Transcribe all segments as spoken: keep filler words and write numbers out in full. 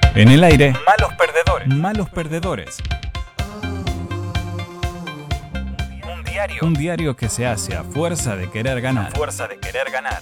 En el aire, malos perdedores. Malos perdedores. Un diario. Un diario que se hace a fuerza de querer ganar. A fuerza de querer ganar.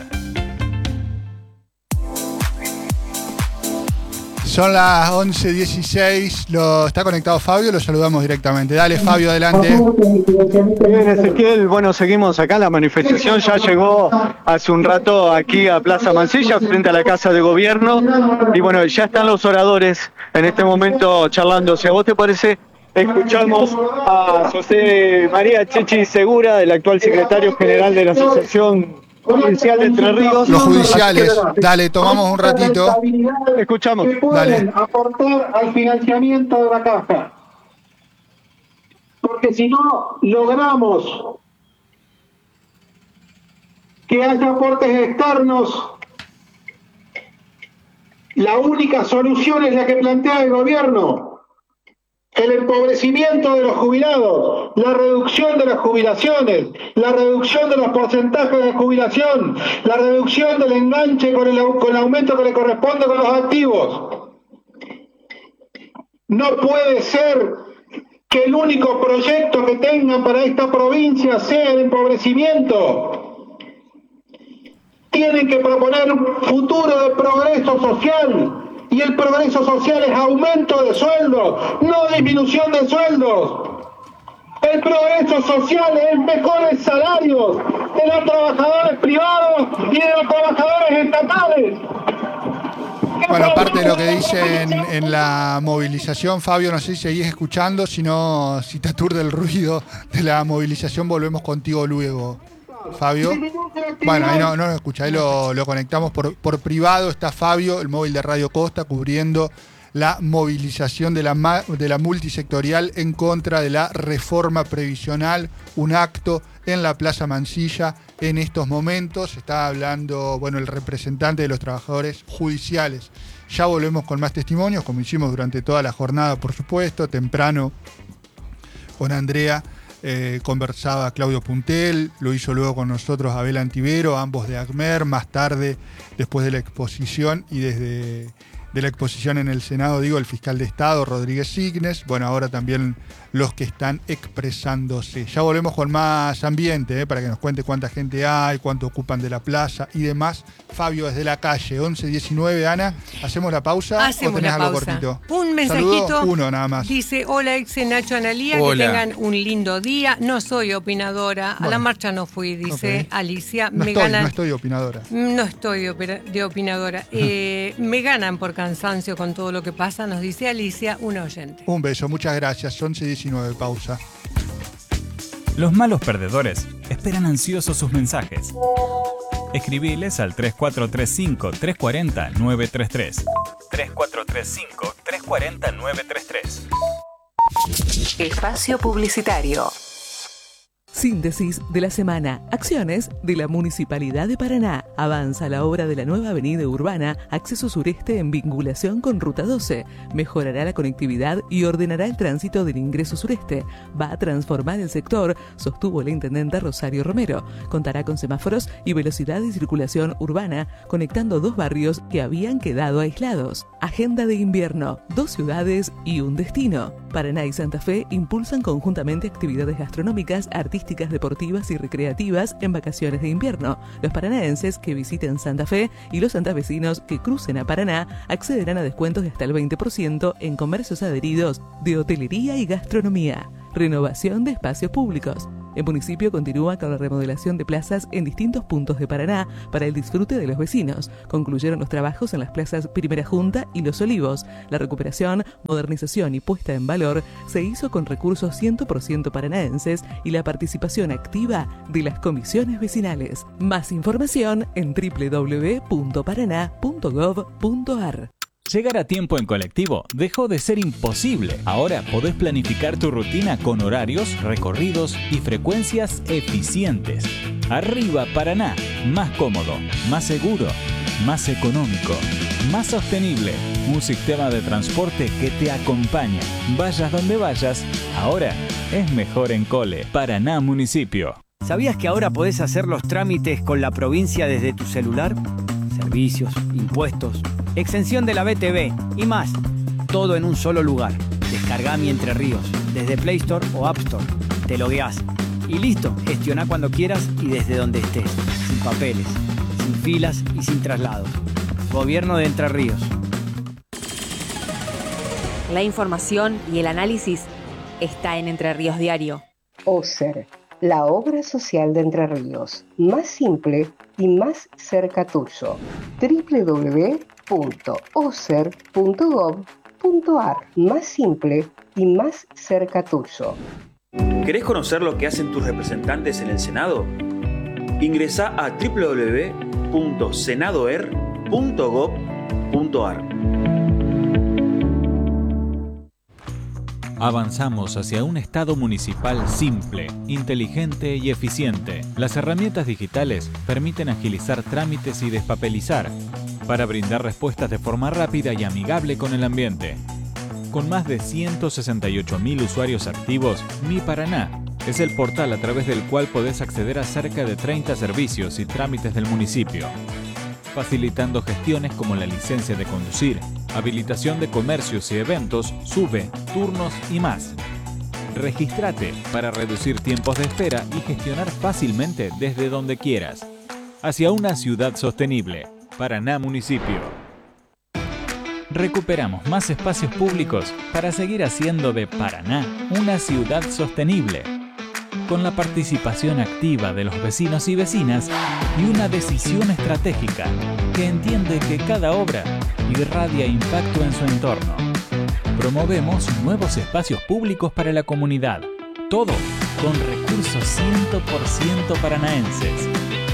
Son las once dieciséis, lo, está conectado Fabio, lo saludamos directamente. Dale, Fabio, adelante. Bien, Ezequiel, bueno, seguimos acá, la manifestación ya llegó hace un rato aquí a Plaza Mansilla, frente a la Casa de Gobierno, y bueno, ya están los oradores en este momento charlando. Si a vos te parece, escuchamos a José María Chechi Segura, el actual secretario general de la Asociación Judicial de Entre Ríos. Los judiciales, dale, tomamos un ratito. Escuchamos. Que pueden aportar al financiamiento de la caja. Porque si no logramos que haya aportes externos, la única solución es la que plantea el gobierno. El empobrecimiento de los jubilados, la reducción de las jubilaciones, la reducción de los porcentajes de jubilación, la reducción del enganche con el, con el aumento que le corresponde con los activos. No puede ser que el único proyecto que tengan para esta provincia sea el empobrecimiento. Tienen que proponer un futuro de progreso social. Y el progreso social es aumento de sueldos, no disminución de sueldos. El progreso social es mejores salarios de los trabajadores privados y de los trabajadores estatales. Bueno, aparte de lo que dicen en la movilización, Fabio, no sé si seguís escuchando, si no, si te aturde el ruido de la movilización, volvemos contigo luego. Fabio, bueno, ahí no, no lo escucha, ahí lo, lo conectamos por, por privado. Está Fabio, el móvil de Radio Costa, cubriendo la movilización de la, de la multisectorial en contra de la reforma previsional, un acto en la Plaza Mansilla en estos momentos. Está hablando, bueno, el representante de los trabajadores judiciales. Ya volvemos con más testimonios, como hicimos durante toda la jornada, por supuesto, temprano con Andrea. Eh, conversaba Claudio Puntel, lo hizo luego con nosotros Abel Antivero, ambos de ACMER, más tarde, después de la exposición y desde de la exposición en el Senado, digo, el fiscal de Estado, Rodríguez Signes, bueno, ahora también los que están expresándose. Ya volvemos con más ambiente, eh, para que nos cuente cuánta gente hay, cuánto ocupan de la plaza y demás. Fabio, desde la calle, once diecinueve, Ana, ¿hacemos la pausa? Hacemos ¿O tenés la algo pausa. cortito? Un mensajito. Saludo, uno nada más. Dice, hola ex Nacho Analía, Hola. que tengan un lindo día. No soy opinadora, Bueno. a la marcha no fui, dice Ok. Alicia. No me estoy, ganan. no estoy opinadora. No estoy de, opera- de opinadora. Eh, me ganan por cansancio con todo lo que pasa, nos dice Alicia, una oyente. Un beso, muchas gracias. once diecinueve, pausa. Los malos perdedores esperan ansiosos sus mensajes. Escribiles al tres cuatro tres cinco, tres cuatro cero, nueve tres tres. tres cuatro tres cinco, tres cuatro cero, nueve tres tres. Espacio publicitario. Síntesis de la semana. Acciones de la Municipalidad de Paraná. Avanza la obra de la nueva avenida urbana Acceso Sureste en vinculación con Ruta doce. Mejorará la conectividad y ordenará el tránsito del ingreso sureste. Va a transformar el sector, sostuvo la intendenta Rosario Romero. Contará con semáforos y velocidad de circulación urbana, conectando dos barrios que habían quedado aislados. Agenda de invierno. Dos ciudades y un destino. Paraná y Santa Fe impulsan conjuntamente actividades gastronómicas, artísticas, deportivas y recreativas en vacaciones de invierno. Los paranaenses que visiten Santa Fe y los santafesinos que crucen a Paraná accederán a descuentos de hasta el veinte por ciento en comercios adheridos de hotelería y gastronomía. Renovación de espacios públicos. El municipio continúa con la remodelación de plazas en distintos puntos de Paraná para el disfrute de los vecinos. Concluyeron los trabajos en las plazas Primera Junta y Los Olivos. La recuperación, modernización y puesta en valor se hizo con recursos cien por ciento paranaenses y la participación activa de las comisiones vecinales. Más información en doble u doble u doble u punto paraná punto gov punto ar. Llegar a tiempo en colectivo dejó de ser imposible. Ahora podés planificar tu rutina con horarios, recorridos y frecuencias eficientes. Arriba Paraná, más cómodo, más seguro, más económico, más sostenible. Un sistema de transporte que te acompaña. Vayas donde vayas, ahora es mejor en Cole. Paraná Municipio. ¿Sabías que ahora podés hacer los trámites con la provincia desde tu celular? Servicios, impuestos, exención de la B T V y más. todo en un solo lugar. Descargá Mi Entre Ríos desde Play Store o App Store. Te logueás y listo. Gestioná cuando quieras y desde donde estés. Sin papeles, sin filas y sin traslados. Gobierno de Entre Ríos. La información y el análisis está en Entre Ríos Diario. OSER, la obra social de Entre Ríos. Más simple y más cerca tuyo. doble u doble u doble u punto oser punto gob punto ar. Más simple y más cerca tuyo. ¿Querés conocer lo que hacen tus representantes en el Senado? Ingresá a doble u doble u doble u punto senadoer punto gob punto ar. Avanzamos hacia un Estado municipal simple, inteligente y eficiente. Las herramientas digitales permiten agilizar trámites y despapelizar para brindar respuestas de forma rápida y amigable con el ambiente. Con más de ciento sesenta y ocho mil usuarios activos, Mi Paraná es el portal a través del cual podés acceder a cerca de treinta servicios y trámites del municipio, facilitando gestiones como la licencia de conducir, habilitación de comercios y eventos, SUBE, turnos y más. Regístrate para reducir tiempos de espera y gestionar fácilmente desde donde quieras. Hacia una ciudad sostenible. Paraná Municipio. Recuperamos más espacios públicos para seguir haciendo de Paraná una ciudad sostenible, con la participación activa de los vecinos y vecinas y una decisión estratégica que entiende que cada obra irradia impacto en su entorno. Promovemos nuevos espacios públicos para la comunidad, todo con recursos cien por ciento paranaenses.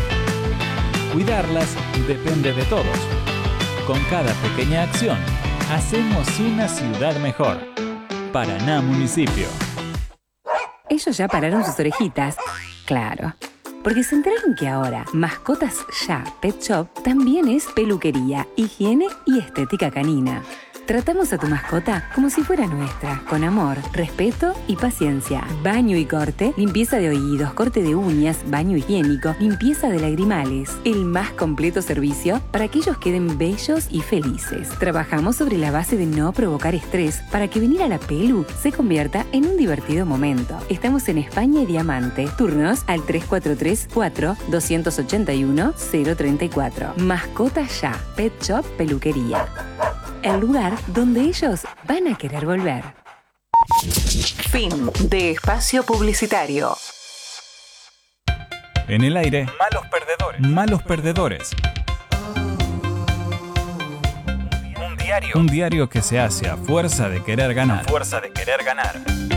Cuidarlas depende de todos. Con cada pequeña acción, hacemos una ciudad mejor. Paraná Municipio. Ellos ya pararon sus orejitas. Claro. Porque se enteraron que ahora Mascotas Ya Pet Shop también es peluquería, higiene y estética canina. Tratamos a tu mascota como si fuera nuestra, con amor, respeto y paciencia. Baño y corte, limpieza de oídos, corte de uñas, baño higiénico, limpieza de lagrimales. El más completo servicio para que ellos queden bellos y felices. Trabajamos sobre la base de no provocar estrés para que venir a la pelu se convierta en un divertido momento. Estamos en España y Diamante. Turnos al tres cuatro tres, cuatro, dos ocho uno, cero tres cuatro. Mascotas Ya Pet Shop Peluquería. El lugar donde ellos van a querer volver. Fin de espacio publicitario. En el aire, malos perdedores. Malos perdedores. Un diario. Un diario que se hace a fuerza de querer ganar. A fuerza de querer ganar.